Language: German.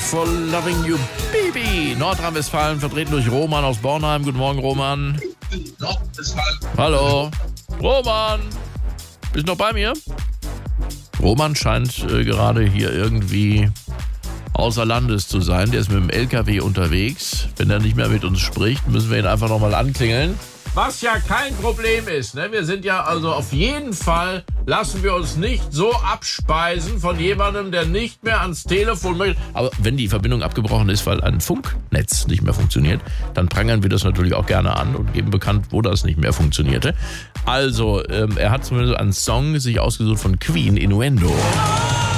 for Loving You Baby. Nordrhein-Westfalen, vertreten durch Roman aus Bornheim. Guten Morgen, Roman. Hallo. Roman. Bist du noch bei mir? Roman scheint gerade hier irgendwie außer Landes zu sein. Der ist mit dem LKW unterwegs. Wenn er nicht mehr mit uns spricht, müssen wir ihn einfach nochmal anklingeln. Was ja kein Problem ist, ne? Wir sind ja also auf jeden Fall, lassen wir uns nicht so abspeisen von jemandem, der nicht mehr ans Telefon möchte. Aber wenn die Verbindung abgebrochen ist, weil ein Funknetz nicht mehr funktioniert, dann prangern wir das natürlich auch gerne an und geben bekannt, wo das nicht mehr funktionierte. Also, er hat zumindest einen Song sich ausgesucht von Queen, Innuendo.